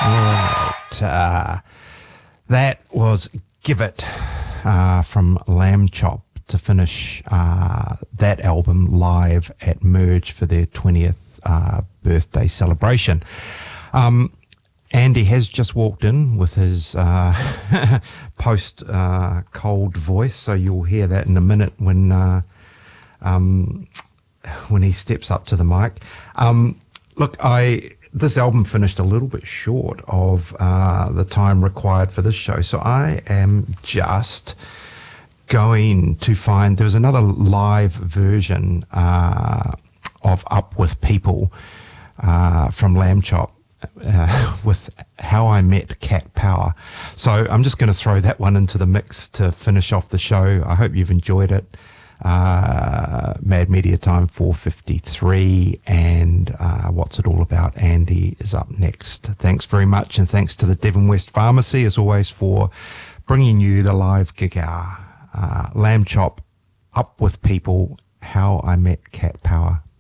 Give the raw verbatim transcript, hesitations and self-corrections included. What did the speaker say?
Right. Uh, that was Give It uh, from Lamb Chop to finish uh, that album live at Merge for their twentieth uh, birthday celebration. Um, Andy has just walked in with his uh, post uh, cold voice, so you'll hear that in a minute when uh, um, when he steps up to the mic. Um, look, I this album finished a little bit short of uh, the time required for this show, so I am just going to find there was another live version uh, of Up With People uh, from Lamb Chop. Uh, with How I Met Cat Power. So I'm just going to throw that one into the mix to finish off the show. I hope you've enjoyed it. Uh, Mad Media Time four fifty-three, and uh, What's It All About? Andy is up next. Thanks very much, and thanks to the Devon West Pharmacy as always for bringing you the live gig hour. Uh, Lamb Chop, Up With People, How I Met Cat Power.